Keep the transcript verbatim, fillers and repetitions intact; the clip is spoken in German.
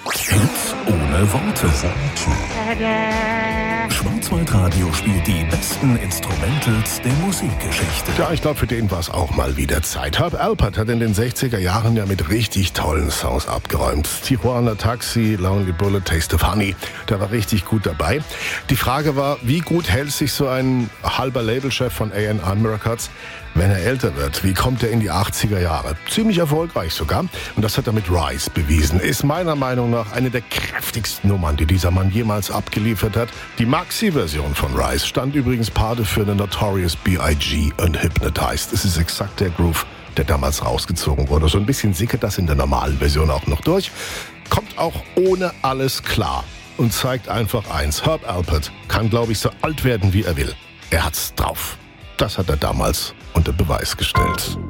Hits ohne Worte. Schwarzwaldradio spielt die besten Instrumentals der Musikgeschichte. Ja, ich glaube, für den war es auch mal wieder Zeit. Herb Alpert hat in den sechziger Jahren ja mit richtig tollen Songs abgeräumt. Tijuana Taxi, Lonely Bullet, Taste of Honey, der war richtig gut dabei. Die Frage war, wie gut hält sich so ein halber Labelchef von A and R Records, wenn er älter wird? Wie kommt er in die achtziger Jahre? Ziemlich erfolgreich sogar. Und das hat er mit Rise bewiesen. Ist meiner Meinung nach eine der kräftigsten Nummern, die dieser Mann jemals abgeliefert hat. Die Maxi-Version von Rise stand übrigens Pate für den Notorious B I G und Hypnotized. Es ist exakt der Groove, der damals rausgezogen wurde. So ein bisschen sickert das in der normalen Version auch noch durch. Kommt auch ohne alles klar und zeigt einfach eins. Herb Alpert kann, glaube ich, so alt werden, wie er will. Er hat's drauf. Das hat er damals unter Beweis gestellt.